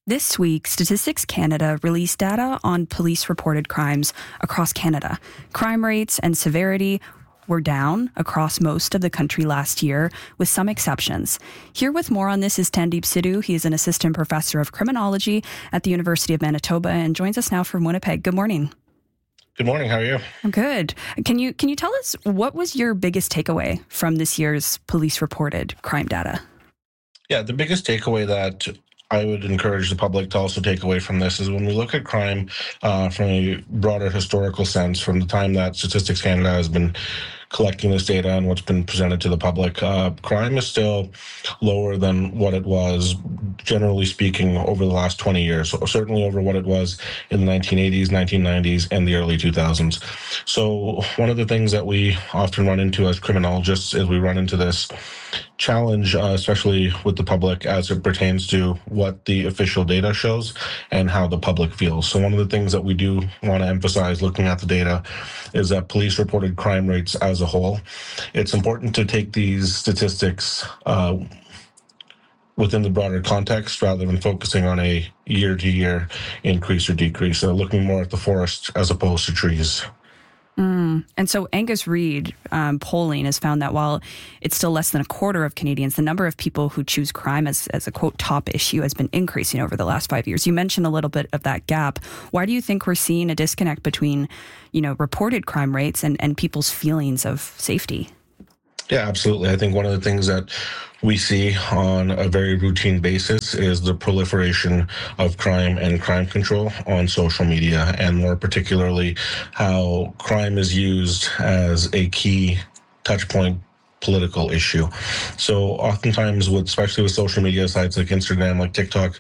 This week, Statistics Canada released data on police-reported crimes across Canada. Crime rates and severity were down across most of the country last year, with some exceptions. Here with more on this is Tandeep Sidhu. He is an assistant professor of criminology at the University of Manitoba and joins us now from Winnipeg. Good morning. Good morning. How are you? I'm good. Can you tell us what was your biggest takeaway from this year's police-reported crime data? Yeah, the biggest takeaway that I would encourage the public to also take away from this is when we look at crime from a broader historical sense, from the time that Statistics Canada has been collecting this data and what's been presented to the public, crime is still lower than what it was, generally speaking, over the last 20 years, or certainly over what it was in the 1980s, 1990s, and the early 2000s. So one of the things that we often run into as criminologists is we run into this challenge, especially with the public, as it pertains to what the official data shows and how the public feels. So one of the things that we do want to emphasize looking at the data is that police reported crime rates as a whole. It's important to take these statistics within the broader context rather than focusing on a year-to-year increase or decrease. So looking more at the forest as opposed to trees. And so Angus Reid polling has found that while it's still less than a quarter of Canadians, the number of people who choose crime as a, quote, top issue has been increasing over the last 5 years. You mentioned a little bit of that gap. Why do you think we're seeing a disconnect between, reported crime rates and people's feelings of safety? Yeah, absolutely. I think one of the things that we see on a very routine basis is the proliferation of crime and crime control on social media, and more particularly how crime is used as a key touchpoint political issue. So oftentimes, especially with social media sites like Instagram, like TikTok,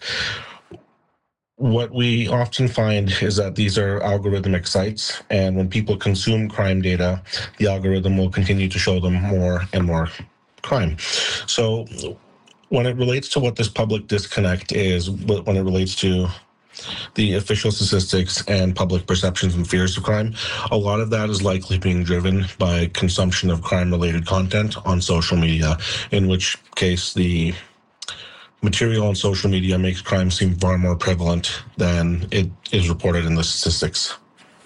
what we often find is that these are algorithmic sites, and when people consume crime data, the algorithm will continue to show them more and more crime. So when it relates to what this public disconnect is, when it relates to the official statistics and public perceptions and fears of crime, a lot of that is likely being driven by consumption of crime-related content on social media, in which case the material on social media makes crime seem far more prevalent than it is reported in the statistics.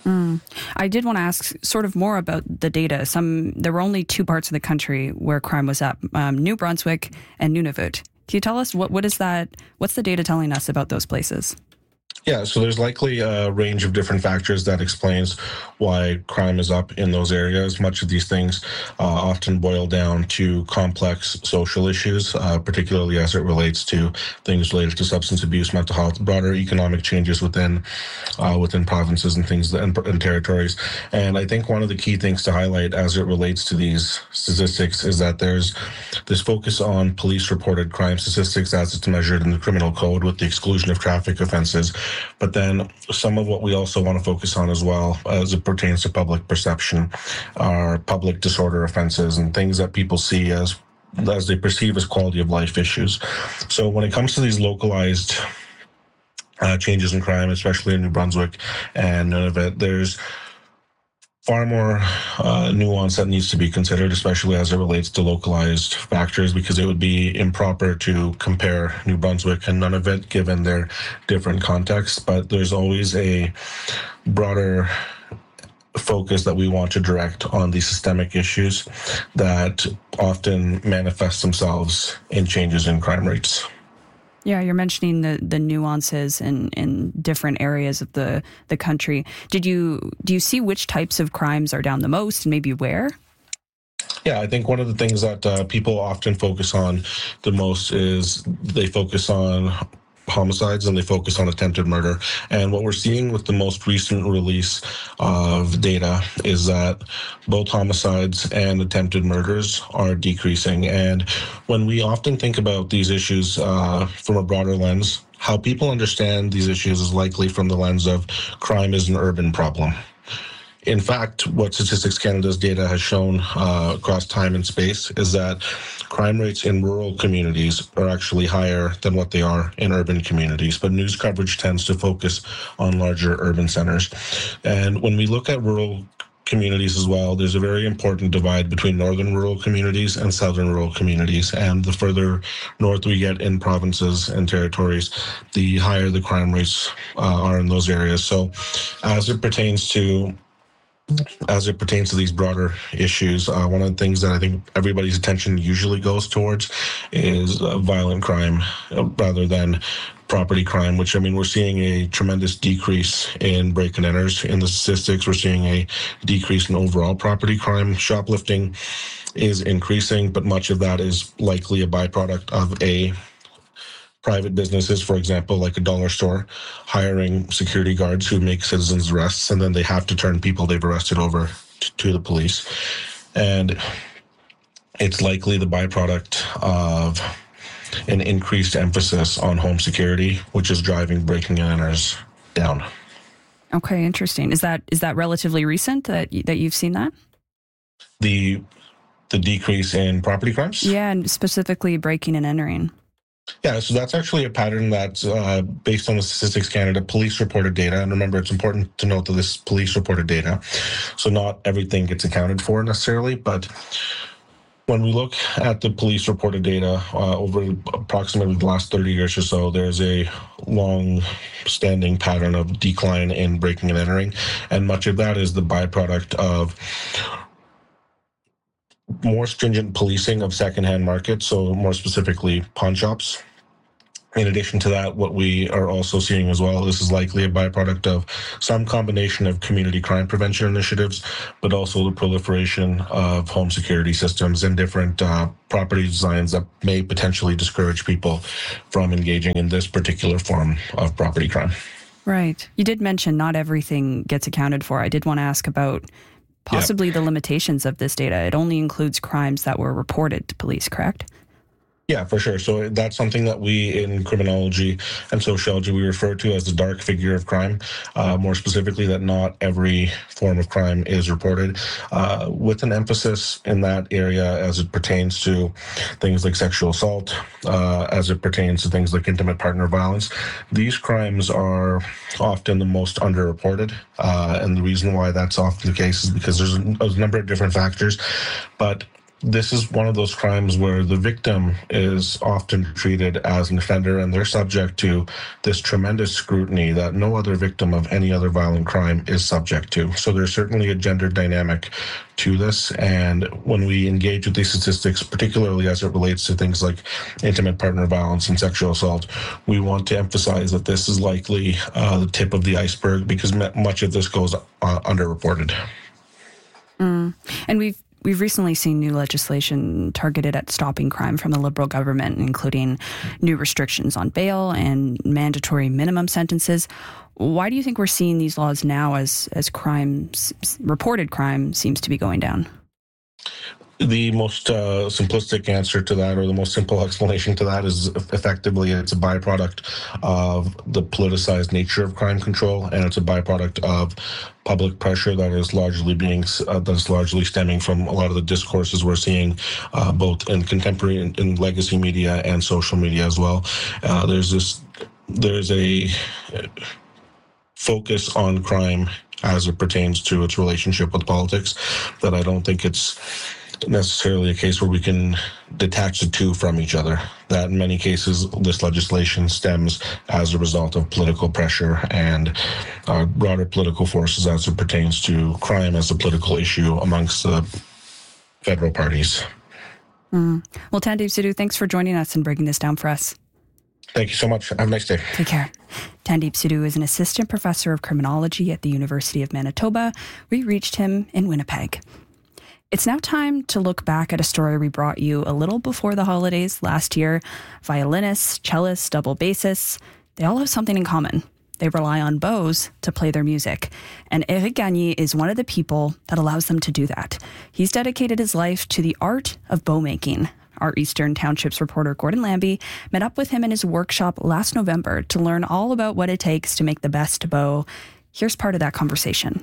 I did want to ask sort of more about the data. There were only two parts of the country where crime was up, New Brunswick and Nunavut. Can you tell us what is that? What's the data telling us about those places? Yeah, so there's likely a range of different factors that explains why crime is up in those areas. Much of these things often boil down to complex social issues, particularly as it relates to things related to substance abuse, mental health, broader economic changes within provinces and things and territories. And I think one of the key things to highlight as it relates to these statistics is that there's this focus on police-reported crime statistics as it's measured in the criminal code with the exclusion of traffic offenses. But then some of what we also want to focus on as well as it pertains to public perception are public disorder offenses and things that people see as they perceive as quality of life issues. So when it comes to these localized changes in crime, especially in New Brunswick and Nunavut, there's far more nuance that needs to be considered, especially as it relates to localized factors, because it would be improper to compare New Brunswick and Nunavut given their different contexts. But there's always a broader focus that we want to direct on the systemic issues that often manifest themselves in changes in crime rates. Yeah, you're mentioning the nuances in different areas of the country. Do you see which types of crimes are down the most and maybe where? Yeah, I think one of the things that people often focus on the most is they focus on homicides and they focus on attempted murder. And what we're seeing with the most recent release of data is that both homicides and attempted murders are decreasing. And when we often think about these issues from a broader lens, how people understand these issues is likely from the lens of crime is an urban problem. In fact, what Statistics Canada's data has shown across time and space is that crime rates in rural communities are actually higher than what they are in urban communities, but news coverage tends to focus on larger urban centers. And when we look at rural communities as well, there's a very important divide between northern rural communities and southern rural communities. And the further north we get in provinces and territories, the higher the crime rates are in those areas. So as it pertains to these broader issues, one of the things that I think everybody's attention usually goes towards is violent crime rather than property crime, which, I mean, we're seeing a tremendous decrease in break and enters in the statistics. We're seeing a decrease in overall property crime. Shoplifting is increasing, but much of that is likely a byproduct of private businesses, for example, like a dollar store, hiring security guards who make citizens' arrests, and then they have to turn people they've arrested over to the police. And it's likely the byproduct of an increased emphasis on home security, which is driving breaking and enters down. Okay, interesting. Is that relatively recent that you've seen that? The decrease in property crimes? Yeah, and specifically breaking and entering. Yeah, so that's actually a pattern that's based on the Statistics Canada police-reported data. And remember, it's important to note that this is police-reported data, so not everything gets accounted for necessarily. But when we look at the police-reported data over approximately the last 30 years or so, there's a long-standing pattern of decline in breaking and entering, and much of that is the byproduct of more stringent policing of secondhand markets, so more specifically pawn shops. In addition to that, what we are also seeing as well, this is likely a byproduct of some combination of community crime prevention initiatives, but also the proliferation of home security systems and different property designs that may potentially discourage people from engaging in this particular form of property crime. Right. You did mention not everything gets accounted for. I did want to ask about possibly the limitations of this data. It only includes crimes that were reported to police, correct? Yeah, for sure. So that's something that we in criminology and sociology, we refer to as the dark figure of crime, more specifically that not every form of crime is reported, with an emphasis in that area as it pertains to things like sexual assault, as it pertains to things like intimate partner violence. These crimes are often the most underreported, and the reason why that's often the case is because there's a number of different factors, but this is one of those crimes where the victim is often treated as an offender, and they're subject to this tremendous scrutiny that no other victim of any other violent crime is subject to. So there's certainly a gender dynamic to this. And when we engage with these statistics, particularly as it relates to things like intimate partner violence and sexual assault, we want to emphasize that this is likely the tip of the iceberg, because much of this goes underreported. And We've recently seen new legislation targeted at stopping crime from the Liberal government, including new restrictions on bail and mandatory minimum sentences. Why do you think we're seeing these laws now as reported crime seems to be going down? The most simplistic answer to that, or the most simple explanation to that, is effectively it's a byproduct of the politicized nature of crime control, and it's a byproduct of public pressure that is largely stemming from a lot of the discourses we're seeing, both in contemporary and in legacy media and social media as well. There's a focus on crime as it pertains to its relationship with politics that I don't think it's necessarily a case where we can detach the two from each other. That in many cases, this legislation stems as a result of political pressure and broader political forces as it pertains to crime as a political issue amongst the federal parties. Well, Tandeep Sidhu, thanks for joining us and breaking this down for us. Thank you so much. Have a nice day. Take care. Tandeep Sidhu is an assistant professor of criminology at the University of Manitoba. We reached him in Winnipeg. It's now time to look back at a story we brought you a little before the holidays last year. Violinists, cellists, double bassists, they all have something in common. They rely on bows to play their music. And Eric Gagné is one of the people that allows them to do that. He's dedicated his life to the art of bow making. Our Eastern Townships reporter Gordon Lambie met up with him in his workshop last November to learn all about what it takes to make the best bow. Here's part of that conversation.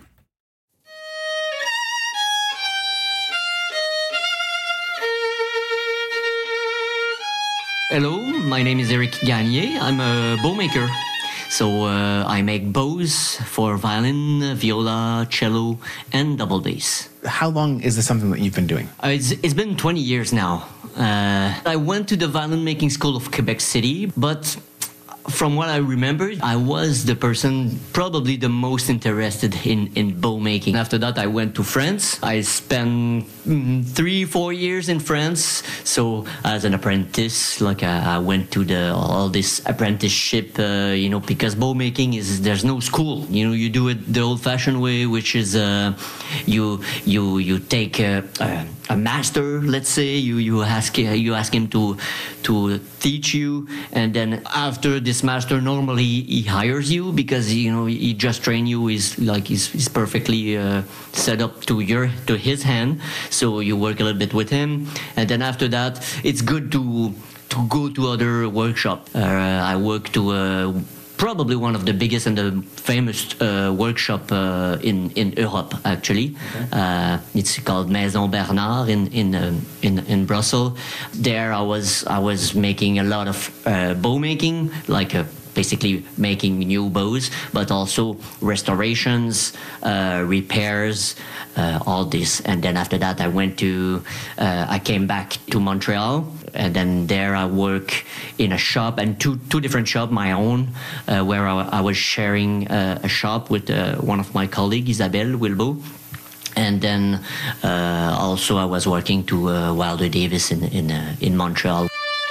Hello, my name is Eric Gagné. I'm a bow maker. So I make bows for violin, viola, cello, and double bass. How long is this something that you've been doing? It's been 20 years now. I went to the violin making school of Quebec City, but from what I remember, I was the person probably the most interested in bow making. After that, I went to France. I spent 3-4 years in France. So as an apprentice, like I went to all this apprenticeship, because bow making there's no school. You do it the old-fashioned way, which is you take a master, let's say. You ask him to teach you, and then after this master, normally he hires you because he just train you. He's perfectly set up to his hand, so you work a little bit with him, and then after that it's good to go to other workshop. I work to probably one of the biggest and the famous workshop in Europe, actually. Okay. It's called Maison Bernard in Brussels. There I was making a lot of bow making, like basically making new bows, but also restorations, repairs, all this. And then after that, I came back to Montreal, and then there I work in a shop, and two different shops, my own, where I was sharing a shop with one of my colleagues, Isabelle Wilbeau. And then also I was working to Wilder Davis in Montreal.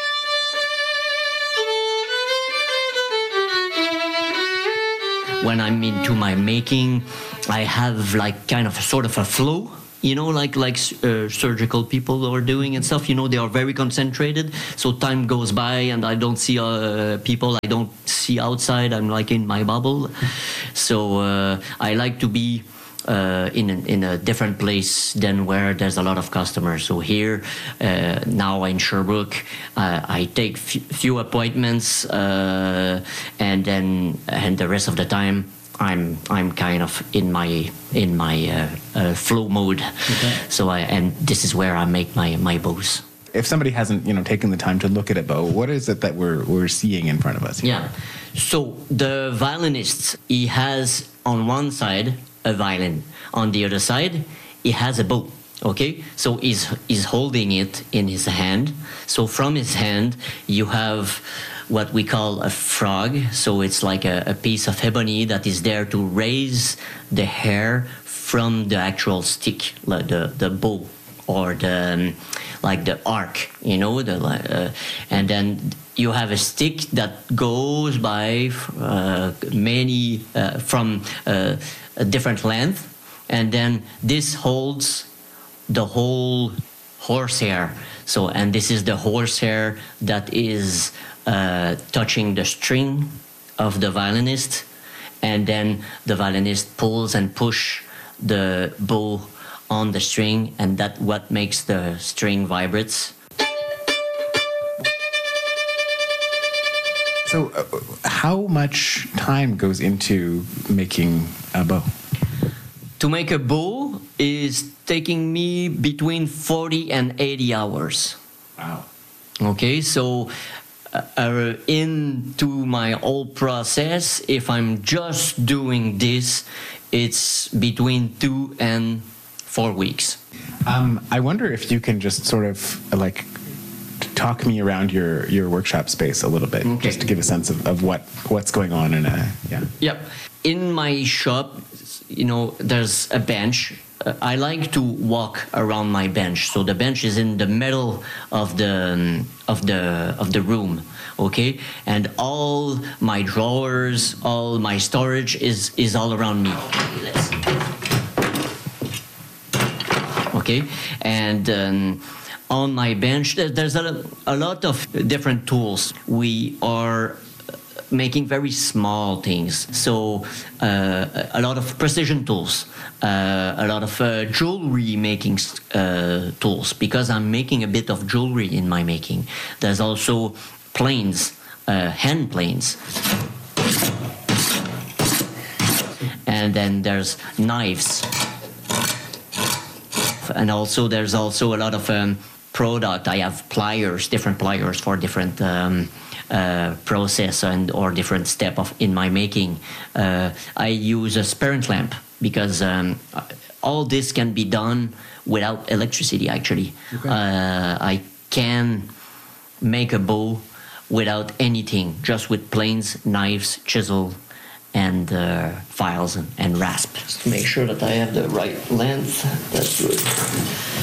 When I'm into my making, I have like kind of sort of a flow, like surgical people are doing and stuff. They are very concentrated. So time goes by and I don't see people. I don't see outside. I'm like in my bubble. So I like to be in a different place than where there's a lot of customers. So here, now in Sherbrooke, I take few appointments, and the rest of the time I'm kind of in my flow mode. Okay. So and this is where I make my bows. If somebody hasn't taken the time to look at a bow, what is it that we're seeing in front of us here? Yeah. So the violinist, he has on one side a violin. On the other side, he has a bow. Okay, so he's holding it in his hand. So from his hand, you have what we call a frog. So it's like a piece of ebony that is there to raise the hair from the actual stick, like the bow or the arc, and then you have a stick that goes by many from a different length, and then this holds the whole horsehair. So, and this is the horsehair that is touching the string of the violinist, and then the violinist pulls and push the bow on the string, and that what makes the string vibrates. So, how much time goes into making a bow? To make a bow is taking me between 40 and 80 hours. Wow. Okay, so into my whole process, if I'm just doing this, it's between 2 and 4 weeks. I wonder if you can just sort of talk me around your workshop space a little bit, okay, just to give a sense of what's going on in a Yep. In my shop, there's a bench. I like to walk around my bench. So the bench is in the middle of the room, okay? And all my drawers, all my storage is all around me. Okay, and on my bench, there's a lot of different tools. We are making very small things, so a lot of precision tools, a lot of jewelry making tools, because I'm making a bit of jewelry in my making. There's also planes, hand planes, and then there's knives. And also, there's also a lot of product. I have pliers, different pliers for different process or different step in my making. I use a spirit lamp because all this can be done without electricity, actually. Okay. I can make a bow without anything, just with planes, knives, chisel, and files and rasp. Just to make sure that I have the right length. That's good.